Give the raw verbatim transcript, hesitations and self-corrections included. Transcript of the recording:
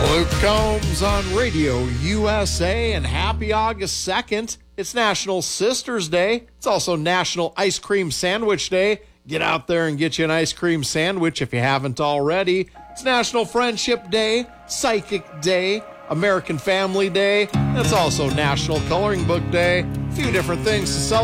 Luke Combs on Radio U S A, and happy August second. It's National Sisters Day. It's also National Ice Cream Sandwich Day. Get out there and get you an ice cream sandwich if you haven't already. It's National Friendship Day, Psychic Day, American Family Day. It's also National Coloring Book Day. A few different things to celebrate.